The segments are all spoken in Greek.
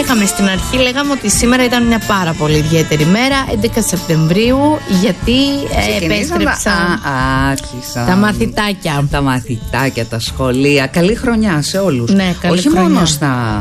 είχαμε στην αρχή, λέγαμε ότι σήμερα ήταν μια πάρα πολύ ιδιαίτερη μέρα, 11 Σεπτεμβρίου, γιατί επέστρεψαν τα μαθητάκια. Τα μαθητάκια, τα σχολεία. Καλή χρονιά σε όλους. Ναι, καλή Όχι χρονιά. μόνο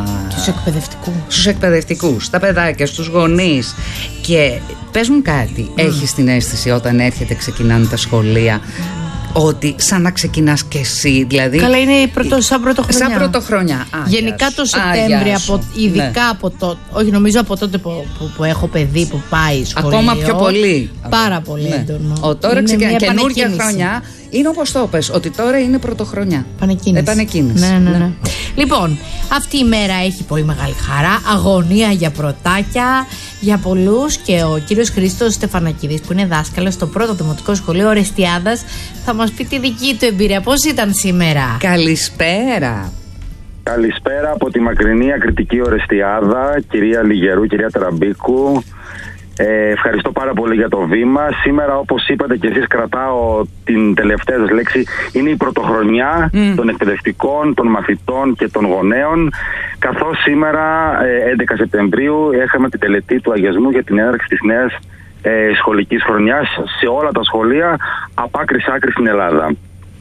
στους εκπαιδευτικούς, στα παιδάκια, στους γονείς. Και πες μου κάτι, έχεις την αίσθηση όταν ξεκινάνε τα σχολεία, ότι σαν να ξεκινάς και εσύ, δηλαδή. Καλά, είναι σαν πρωτοχρονιά. Σαν πρωτοχρονιά. Γενικά το Σεπτέμβρη, ειδικά από τότε. Όχι, νομίζω από τότε που έχω παιδί που πάει σχολείο. Ακόμα πιο πολύ. Πάρα πολύ έντονο. Τώρα ξεκινάει καινούργια χρονιά. Είναι όπως το πες, ότι τώρα είναι πρωτοχρονιά. Επανεκκίνηση. Ναι. Λοιπόν, αυτή η μέρα έχει πολύ μεγάλη χαρά, αγωνία για πρωτάκια για πολλούς, και ο κύριος Χρήστος Στεφανακίδης, που είναι δάσκαλος στο πρώτο δημοτικό σχολείο Ορεστιάδας, θα μας πει τη δική του εμπειρία. Πώς ήταν σήμερα? Καλησπέρα. Καλησπέρα από τη μακρινή Ακριτική Ορεστιάδα, κυρία Λιγερού, κυρία Τραμπίκου. Ευχαριστώ πάρα πολύ για το βήμα. Σήμερα, όπως είπατε και εσείς, κρατάω την τελευταία σας λέξη. Είναι η πρωτοχρονιά των εκπαιδευτικών, των μαθητών και των γονέων. Καθώς σήμερα, 11 Σεπτεμβρίου, είχαμε την τελετή του αγιασμού για την έναρξη της νέας σχολικής χρονιάς σε όλα τα σχολεία, από άκρη σ' άκρη στην Ελλάδα.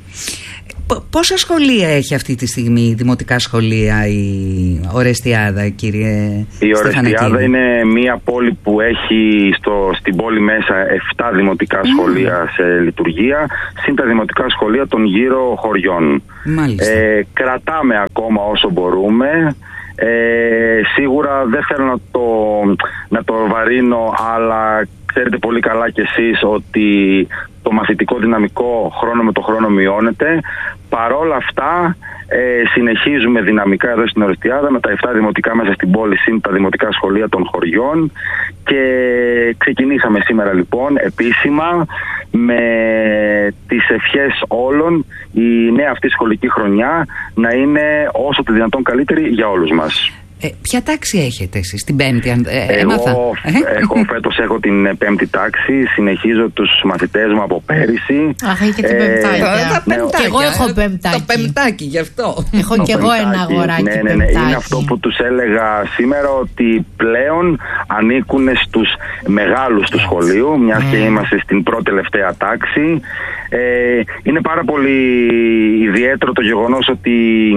Πόσα σχολεία έχει αυτή τη στιγμή, δημοτικά σχολεία, η Ορεστιάδα, κύριε Η Ορεστιάδα είναι μια πόλη που έχει στην πόλη μέσα 7 δημοτικά σχολεία σε λειτουργία, συν τα δημοτικά σχολεία των γύρω χωριών. Κρατάμε ακόμα όσο μπορούμε. Σίγουρα δεν θέλω να το βαρύνω, αλλά ξέρετε πολύ καλά κι εσείς ότι το μαθητικό δυναμικό χρόνο με το χρόνο μειώνεται. Παρόλα αυτά συνεχίζουμε δυναμικά εδώ στην Ορεστιάδα με τα 7 δημοτικά μέσα στην πόλη, συν τα δημοτικά σχολεία των χωριών, και ξεκινήσαμε σήμερα λοιπόν επίσημα με τις ευχές όλων η νέα αυτή σχολική χρονιά να είναι όσο το δυνατόν καλύτερη για όλους μας. Ποια τάξη έχετε εσείς, την πέμπτη? Εγώ φέτος έχω την πέμπτη τάξη. Συνεχίζω τους μαθητές μου από πέρυσι. Αχ, έχει και την πεμπτάκια. Και εγώ έχω πεμπτάκι. Το πεμπτάκι, γι' αυτό. Έχω και εγώ ένα αγοράκι. Ναι. Είναι αυτό που τους έλεγα σήμερα, ότι πλέον ανήκουν στους μεγάλους του σχολείου, μιας και είμαστε στην πρώτη τελευταία τάξη. Είναι πάρα πολύ ιδιαίτερο το γεγονός ότι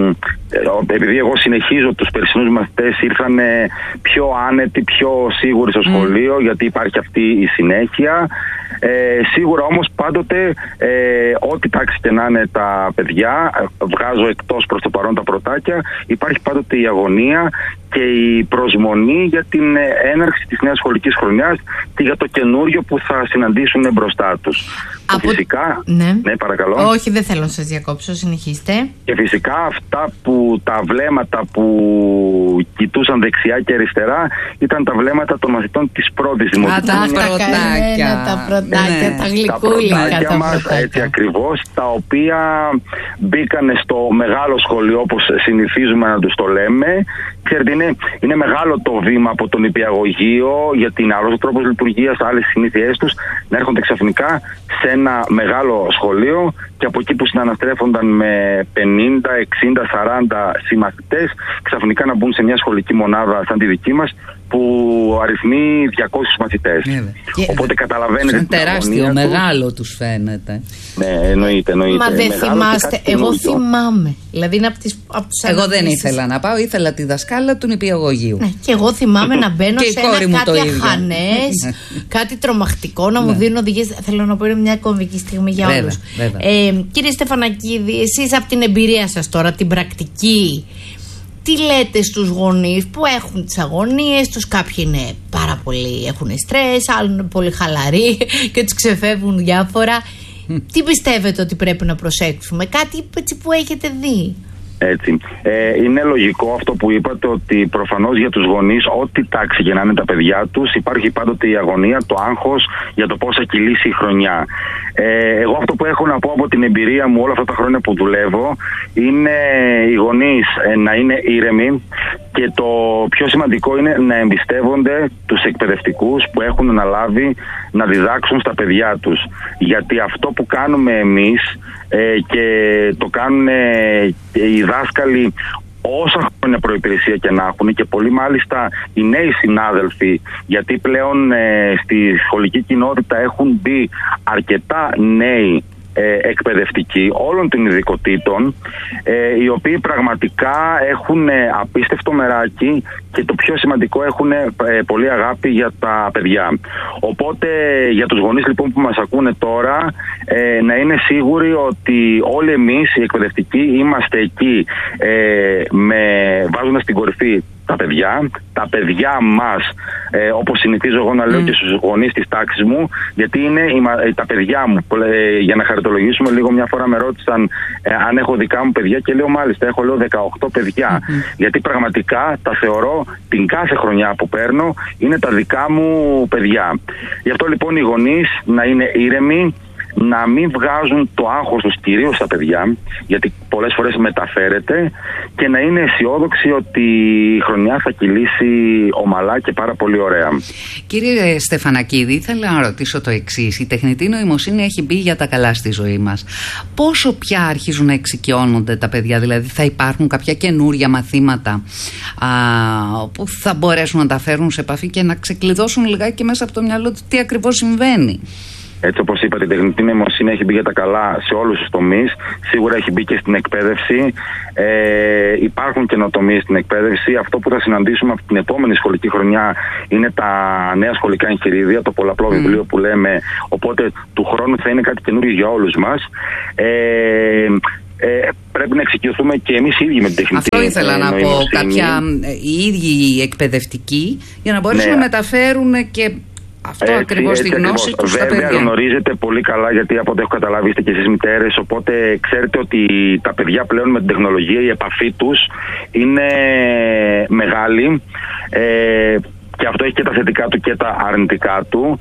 επειδή εγώ συνεχίζω τους περσινούς μαθητές, ήρθαν πιο άνετοι, πιο σίγουροι στο σχολείο, γιατί υπάρχει αυτή η συνέχεια. Σίγουρα όμως πάντοτε ό,τι τάξη και να είναι τα παιδιά, βγάζω εκτός προς το παρόν τα πρωτάκια, υπάρχει πάντοτε η αγωνία και η προσμονή για την έναρξη της νέας σχολικής χρονιάς και για το καινούριο που θα συναντήσουν μπροστά τους. Φυσικά, ναι, παρακαλώ. Όχι, δεν θέλω να σας διακόψω, συνεχίστε. Και φυσικά αυτά τα βλέμματα που κοιτούσαν δεξιά και αριστερά ήταν τα βλέμματα των μαθητών της πρώτης δημοτικής. Τα πρωτάκια, τα γλυκούλικα. Τα πρωτάκια μας, έτσι ακριβώς, τα οποία μπήκαν στο μεγάλο σχολείο, όπως συνηθίζουμε να τους το λέμε. Ξέρετε, είναι μεγάλο το βήμα από τον νηπιαγωγείο, γιατί είναι άλλος ο τρόπος λειτουργίας, άλλες συνήθειές τους, να έρχονται ξαφνικά σε ένα μεγάλο σχολείο, και από εκεί που συναναστρέφονταν με 50, 60, 40 συμμαθητές, ξαφνικά να μπουν σε μια σχολική μονάδα σαν τη δική μας, που αριθμεί 200 μαθητές. Οπότε καταλαβαίνετε. Είναι τεράστιο, μεγάλο τους φαίνεται. Ναι, εννοείται. Μα δεν θυμάστε, εγώ θυμάμαι. Δηλαδή είναι από τις εγώ δεν ήθελα να πάω, ήθελα τη δασκάλα του νηπιαγωγείου. Ναι, και εγώ θυμάμαι να μπαίνω σε κάτι αχανές, κάτι τρομακτικό, να μου δίνουν οδηγίες. Θέλω να πω, είναι μια κομβική στιγμή για όλους. Κύριε Στεφανακίδη, εσείς από την εμπειρία σας τώρα, την πρακτική, τι λέτε στους γονείς που έχουν τις αγωνίες τους? Κάποιοι είναι πάρα πολύ, έχουν στρες, άλλοι είναι πολύ χαλαροί και τους ξεφεύγουν διάφορα. Τι πιστεύετε ότι πρέπει να προσέξουμε? Κάτι έτσι που έχετε δει? Έτσι. Είναι λογικό αυτό που είπατε, ότι προφανώς για τους γονείς, ό,τι τάξη και να είναι τα παιδιά τους, υπάρχει πάντοτε η αγωνία, το άγχος για το πώς θα κυλήσει η χρονιά. Εγώ αυτό που έχω να πω από την εμπειρία μου όλα αυτά τα χρόνια που δουλεύω, είναι οι γονείς να είναι ήρεμοι, και το πιο σημαντικό είναι να εμπιστεύονται τους εκπαιδευτικούς που έχουν αναλάβει να διδάξουν στα παιδιά τους. Γιατί αυτό που κάνουμε εμείς και το κάνουν οι δάσκαλοι όσα χρόνια προϋπηρεσία και να έχουν, και πολλοί μάλιστα οι νέοι συνάδελφοι, γιατί πλέον στη σχολική κοινότητα έχουν μπει αρκετά νέοι εκπαιδευτικοί όλων των ειδικοτήτων, οι οποίοι πραγματικά έχουν απίστευτο μεράκι και το πιο σημαντικό, έχουν πολύ αγάπη για τα παιδιά. Οπότε για τους γονείς λοιπόν που μας ακούνε τώρα, να είναι σίγουροι ότι όλοι εμείς οι εκπαιδευτικοί είμαστε εκεί βάζοντας στην κορυφή τα παιδιά μας, όπως συνηθίζω εγώ να λέω και στους γονείς της τάξης μου, γιατί είναι τα παιδιά μου. Για να χαριτολογήσουμε λίγο, μια φορά με ρώτησαν αν έχω δικά μου παιδιά και λέω μάλιστα, έχω 18 παιδιά. Γιατί πραγματικά τα θεωρώ, την κάθε χρονιά που παίρνω, είναι τα δικά μου παιδιά. Γι' αυτό λοιπόν οι γονείς να είναι ήρεμοι, να μην βγάζουν το άγχος τους κυρίως στα παιδιά, γιατί πολλές φορές μεταφέρεται, και να είναι αισιόδοξοι ότι η χρονιά θα κυλήσει ομαλά και πάρα πολύ ωραία. Κύριε Στεφανακίδη, ήθελα να ρωτήσω το εξής. Η τεχνητή νοημοσύνη έχει μπει για τα καλά στη ζωή μας. Πόσο πια αρχίζουν να εξοικειώνονται τα παιδιά, δηλαδή θα υπάρχουν κάποια καινούρια μαθήματα που θα μπορέσουν να τα φέρουν σε επαφή και να ξεκλειδώσουν λιγάκι μέσα από το μυαλό του τι ακριβώς συμβαίνει? Έτσι, όπως είπατε, η τεχνητή νοημοσύνη έχει μπει για τα καλά σε όλους τους τομείς. Σίγουρα έχει μπει και στην εκπαίδευση. Υπάρχουν καινοτομίες στην εκπαίδευση. Αυτό που θα συναντήσουμε από την επόμενη σχολική χρονιά είναι τα νέα σχολικά εγχειρίδια, το πολλαπλό βιβλίο που λέμε. Οπότε του χρόνου θα είναι κάτι καινούριο για όλους μας. Πρέπει να εξοικειωθούμε και εμείς οι ίδιοι με την τεχνητή νοημοσύνη. Αυτό ήθελα να πω. Κάποια οι ίδιοι οι εκπαιδευτικοί, για να μπορέσουν να μεταφέρουν και αυτό ακριβώς τη γνώση τους στα παιδιά. Βέβαια γνωρίζετε πολύ καλά, γιατί από ό,τι έχω καταλάβει είστε και εσείς μητέρες, οπότε ξέρετε ότι τα παιδιά πλέον με την τεχνολογία, η επαφή τους είναι μεγάλη. Και αυτό έχει και τα θετικά του και τα αρνητικά του.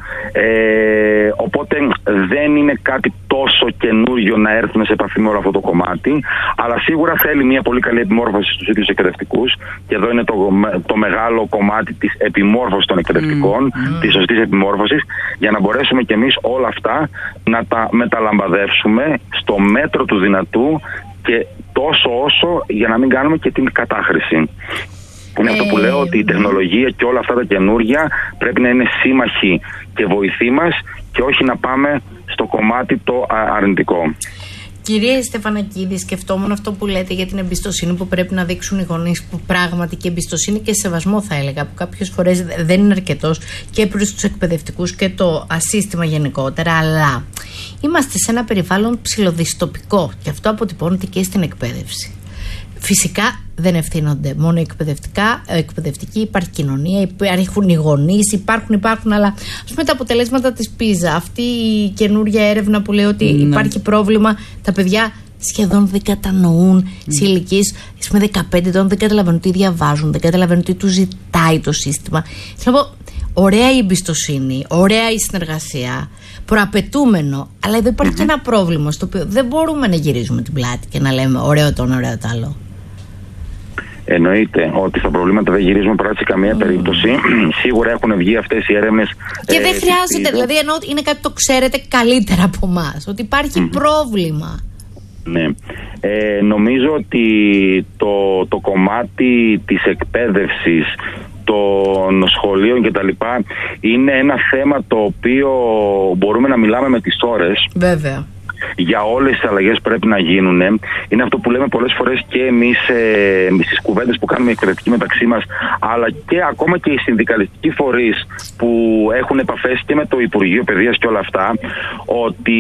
Οπότε δεν είναι κάτι τόσο καινούριο να έρθουν σε επαφή με όλο αυτό το κομμάτι. Αλλά σίγουρα θέλει μια πολύ καλή επιμόρφωση στους ίδιους εκπαιδευτικούς. Και εδώ είναι το μεγάλο κομμάτι της επιμόρφωσης των εκπαιδευτικών, της σωστής επιμόρφωσης, για να μπορέσουμε κι εμείς όλα αυτά να τα μεταλαμπαδεύσουμε στο μέτρο του δυνατού και τόσο όσο για να μην κάνουμε και την κατάχρηση. Είναι αυτό που λέω, ότι η τεχνολογία και όλα αυτά τα καινούργια πρέπει να είναι σύμμαχοι και βοηθοί μας και όχι να πάμε στο κομμάτι το αρνητικό. Κύριε Στεφανακίδη, σκεφτόμουν αυτό που λέτε για την εμπιστοσύνη που πρέπει να δείξουν οι γονείς, που πράγματι και εμπιστοσύνη και σεβασμό θα έλεγα, που κάποιες φορές δεν είναι αρκετός και προς τους εκπαιδευτικούς και το ασύστημα γενικότερα, αλλά είμαστε σε ένα περιβάλλον ψιλοδυστοπικό και αυτό αποτυπώνεται και στην εκπαίδευση. Φυσικά δεν ευθύνονται μόνο οι εκπαιδευτικοί, υπάρχει κοινωνία, υπάρχουν οι γονείς, υπάρχουν, αλλά ας πούμε τα αποτελέσματα της PISA, αυτή η καινούρια έρευνα που λέει ότι υπάρχει πρόβλημα, τα παιδιά σχεδόν δεν κατανοούν σε ηλικίες 15 ετών, δεν καταλαβαίνουν τι διαβάζουν, δεν καταλαβαίνουν τι τους ζητάει το σύστημα. Θέλω να πω, ωραία η εμπιστοσύνη, ωραία η συνεργασία, προαπαιτούμενο, αλλά εδώ υπάρχει και ένα πρόβλημα στο οποίο δεν μπορούμε να γυρίζουμε την πλάτη και να λέμε ωραίο το ένα, ωραίο το άλλο. Εννοείται ότι στα προβλήματα δεν γυρίζουμε πράγματι σε καμία περίπτωση. Σίγουρα έχουν βγει αυτές οι έρευνες. Και δεν χρειάζεται, δηλαδή ενώ είναι κάτι το ξέρετε καλύτερα από εμάς, ότι υπάρχει πρόβλημα. Ναι. Νομίζω ότι το κομμάτι της εκπαίδευσης των σχολείων κτλ. Είναι ένα θέμα το οποίο μπορούμε να μιλάμε με τις ώρες. Βέβαια. Για όλες τις αλλαγές πρέπει να γίνουν. Είναι αυτό που λέμε πολλές φορές και εμείς στις κουβέντες που κάνουμε εκπαιδευτικοί μεταξύ μας, αλλά και ακόμα και οι συνδικαλιστικοί φορείς που έχουν επαφές και με το Υπουργείο Παιδείας και όλα αυτά, ότι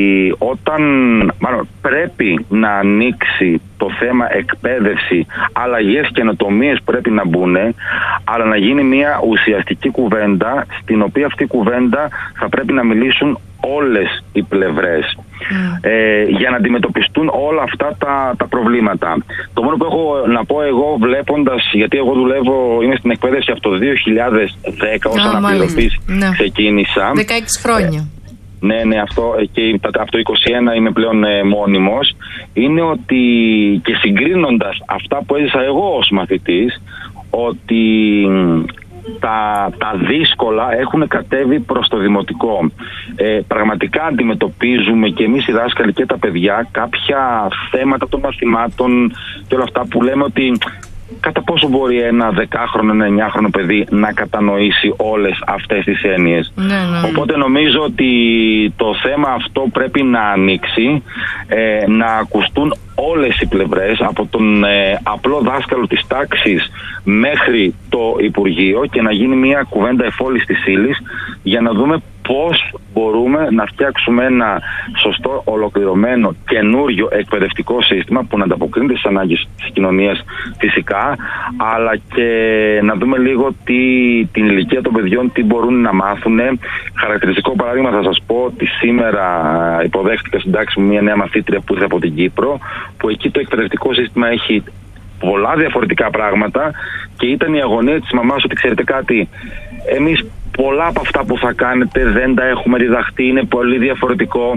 μάλλον πρέπει να ανοίξει το θέμα εκπαίδευση, αλλαγές και καινοτομίες πρέπει να μπουν, αλλά να γίνει μια ουσιαστική κουβέντα, στην οποία αυτή η κουβέντα θα πρέπει να μιλήσουν όλες οι πλευρές για να αντιμετωπιστούν όλα αυτά τα προβλήματα. Το μόνο που έχω να πω εγώ, βλέποντας, γιατί εγώ είμαι στην εκπαίδευση από το 2010 ως αναπληρωτής ξεκίνησα. 16 χρόνια. Ναι, αυτό και από το 2021 είμαι πλέον μόνιμος. Είναι ότι, και συγκρίνοντας αυτά που έζησα εγώ ως μαθητής, ότι τα δύσκολα έχουν κατέβει προς το δημοτικό. Πραγματικά αντιμετωπίζουμε και εμείς οι δάσκαλοι και τα παιδιά κάποια θέματα των μαθημάτων και όλα αυτά που λέμε ότι κατά πόσο μπορεί ένα 10χρονο, ένα 9χρονο παιδί να κατανοήσει όλες αυτές τις έννοιες. Οπότε νομίζω ότι το θέμα αυτό πρέπει να ανοίξει, να ακουστούν όλες οι πλευρές, από τον απλό δάσκαλο της τάξης μέχρι το Υπουργείο, και να γίνει μια κουβέντα εφόλης της ύλης για να δούμε πώς μπορούμε να φτιάξουμε ένα σωστό, ολοκληρωμένο, καινούριο εκπαιδευτικό σύστημα που να ανταποκρίνεται στις ανάγκες της κοινωνίας φυσικά, αλλά και να δούμε λίγο την ηλικία των παιδιών, τι μπορούν να μάθουν. Χαρακτηριστικό παράδειγμα θα σας πω ότι σήμερα υποδέχτηκα στην τάξη μου μια νέα μαθήτρια που ήρθε από την Κύπρο, που εκεί το εκπαιδευτικό σύστημα έχει πολλά διαφορετικά πράγματα και ήταν η αγωνία της μαμάς ότι ξέρετε κάτι, εμείς πολλά από αυτά που θα κάνετε δεν τα έχουμε διδαχτεί, είναι πολύ διαφορετικό.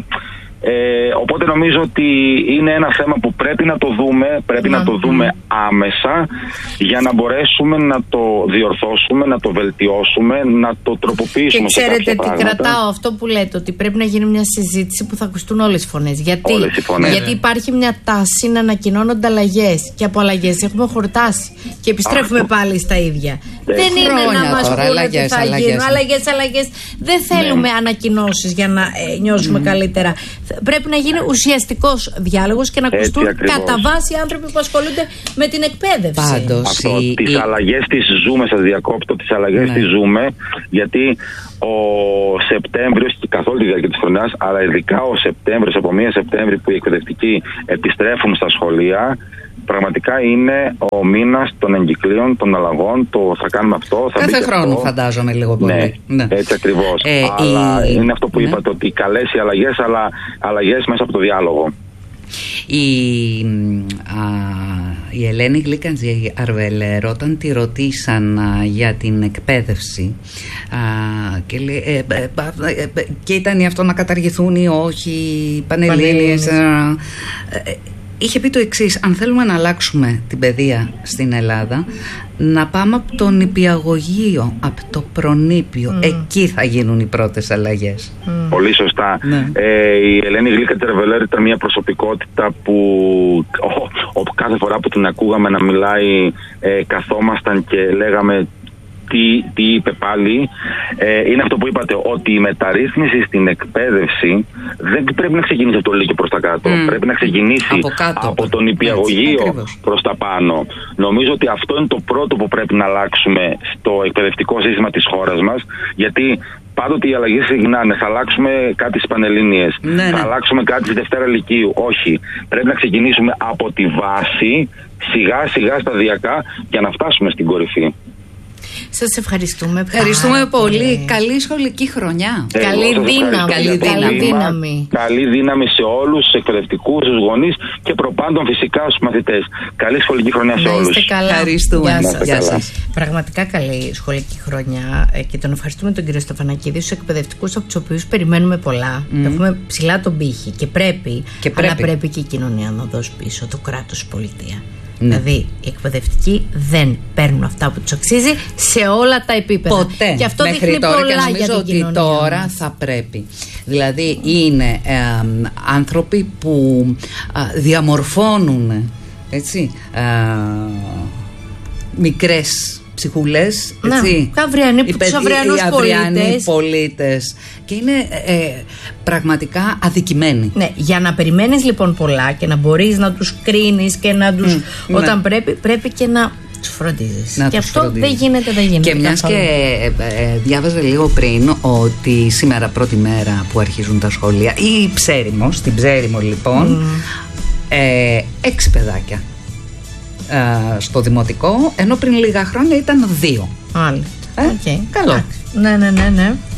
Οπότε νομίζω ότι είναι ένα θέμα που πρέπει να το δούμε, να το δούμε άμεσα για να μπορέσουμε να το διορθώσουμε, να το βελτιώσουμε, να το τροποποιήσουμε. Και ξέρετε τι κρατάω αυτό που λέτε, ότι πρέπει να γίνει μια συζήτηση που θα ακουστούν όλες οι φωνές. Γιατί υπάρχει μια τάση να ανακοινώνονται αλλαγές και από αλλαγές έχουμε χορτάσει και επιστρέφουμε πάλι στα ίδια. Δεν είναι να μας πούνε ότι θα γίνουν αλλαγές. Δεν θέλουμε ανακοινώσεις για να νιώσουμε καλύτερα. Πρέπει να γίνει ουσιαστικός διάλογος και να ακουστούν κατά βάση οι άνθρωποι που ασχολούνται με την εκπαίδευση. Πάντως, τις αλλαγές τις ζούμε, σας διακόπτω, τις αλλαγές τις ζούμε, γιατί ο Σεπτέμβριος και καθ' όλη τη διάρκεια της χρονιάς, αλλά ειδικά ο Σεπτέμβριος, από 1 Σεπτέμβρη που οι εκπαιδευτικοί επιστρέφουν στα σχολεία, πραγματικά είναι ο μήνας των εγκυκλίων, των αλλαγών. Το θα κάνουμε αυτό. Κάθε χρόνο αυτό. Φαντάζομαι λίγο πολύ. Ναι. Έτσι ακριβώς. Αλλά είναι αυτό που είπατε, ότι καλές οι αλλαγές, αλλά αλλαγές μέσα από το διάλογο. Η Ελένη Γλίκαντζη Αρβελέρο, όταν τη ρωτήσαν για την εκπαίδευση και, και ήταν αυτό να καταργηθούν ή όχι οι Πανελλήνιες, είχε πει το εξής: αν θέλουμε να αλλάξουμε την παιδεία στην Ελλάδα, να πάμε από το νηπιαγωγείο, από το προνήπιο. Εκεί θα γίνουν οι πρώτες αλλαγές. Πολύ σωστά. Η Ελένη Γλίκαντζη Αρβελέρο ήταν μια προσωπικότητα που κάθε φορά που την ακούγαμε να μιλάει, καθόμασταν και λέγαμε τι είπε πάλι. Είναι αυτό που είπατε, ότι η μεταρρύθμιση στην εκπαίδευση δεν πρέπει να ξεκινήσει από το Λύκειο προς τα κάτω. Πρέπει να ξεκινήσει από τον νηπιαγωγείο προς τα πάνω. Νομίζω ότι αυτό είναι το πρώτο που πρέπει να αλλάξουμε στο εκπαιδευτικό σύστημα της χώρας μας, γιατί πάντοτε οι αλλαγές ξεκινάνε. Θα αλλάξουμε κάτι στις Πανελλήνιες, θα αλλάξουμε κάτι στη Δευτέρα Λυκείου. Όχι. Πρέπει να ξεκινήσουμε από τη βάση, σιγά σιγά σταδιακά, για να φτάσουμε στην κορυφή. Σας ευχαριστούμε. Ευχαριστούμε πολύ. Καλή σχολική χρονιά. Καλή δύναμη. Καλή δύναμη σε όλους τους εκπαιδευτικούς, τους γονείς και προπάντων φυσικά στους μαθητές. Καλή σχολική χρονιά σε όλους. Ευχαριστούμε. Γεια σας. Πραγματικά καλή σχολική χρονιά και τον ευχαριστούμε τον κύριο Στεφανακίδη, στους εκπαιδευτικούς από τους οποίους περιμένουμε πολλά. Έχουμε ψηλά τον πύχη και πρέπει, αλλά πρέπει και η κοινωνία να δώσει πίσω, το κράτος, η πολιτεία. Δηλαδή οι εκπαιδευτικοί δεν παίρνουν αυτά που τους αξίζει σε όλα τα επίπεδα. Ποτέ. Και αυτό μέχρι δείχνει τώρα, πολλά και για την ότι κοινωνία. Τώρα θα πρέπει. Δηλαδή είναι άνθρωποι που διαμορφώνουν, έτσι, μικρές ψυχούλες, έτσι, τους αυριανούς πολίτες. Και είναι πραγματικά αδικημένοι. Ναι, για να περιμένεις λοιπόν πολλά και να μπορείς να τους κρίνεις και να τους όταν πρέπει και να τους φροντίζεις. Και αυτό δεν γίνεται. Και μιας και διάβαζα λίγο πριν ότι σήμερα πρώτη μέρα που αρχίζουν τα σχολεία, ή Ψέριμο, στην Ψέριμο λοιπόν, 6 παιδάκια στο δημοτικό, ενώ πριν λίγα χρόνια ήταν 2. Άλλο. Καλό. Ναι.